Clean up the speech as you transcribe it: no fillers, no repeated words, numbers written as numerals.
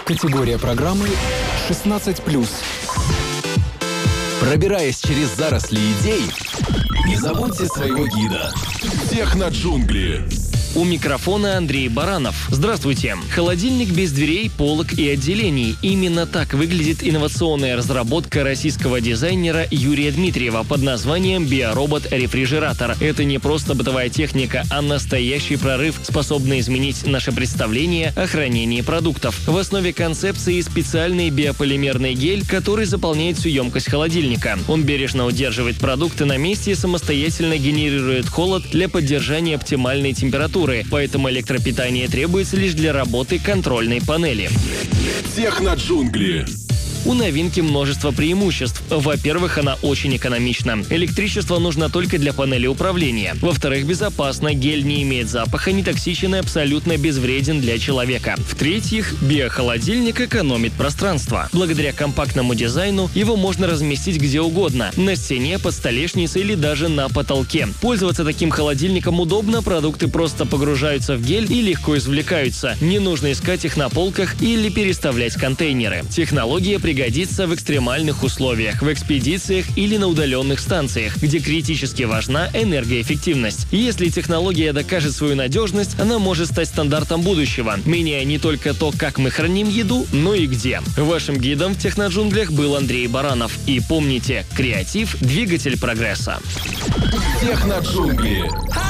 Категория программы 16+. Пробираясь через заросли идей, не забудьте своего гида. Техноджунгли. У микрофона Андрей Баранов. Здравствуйте. Холодильник без дверей, полок и отделений. Именно так выглядит инновационная разработка российского дизайнера Юрия Дмитриева под названием «Биоробот-рефрижератор». Это не просто бытовая техника, а настоящий прорыв, способный изменить наше представление о хранении продуктов. В основе концепции специальный биополимерный гель, который заполняет всю емкость холодильника. Он бережно удерживает продукты на месте и самостоятельно генерирует холод для поддержания оптимальной температуры. Поэтому электропитание требуется лишь для работы контрольной панели. Техноджунгли. У новинки множество преимуществ. Во-первых, она очень экономична. Электричество нужно только для панели управления. Во-вторых, безопасно, гель не имеет запаха, не токсичен и абсолютно безвреден для человека. В-третьих, биохолодильник экономит пространство. Благодаря компактному дизайну его можно разместить где угодно – на стене, под столешницей или даже на потолке. Пользоваться таким холодильником удобно, продукты просто погружаются в гель и легко извлекаются. Не нужно искать их на полках или переставлять контейнеры. Технология пригодится в экстремальных условиях, в экспедициях или на удаленных станциях, где критически важна энергоэффективность. Если технология докажет свою надежность, она может стать стандартом будущего, меняя не только то, как мы храним еду, но и где. Вашим гидом в Техноджунглях был Андрей Баранов. И помните, креатив – двигатель прогресса. Техноджунгли.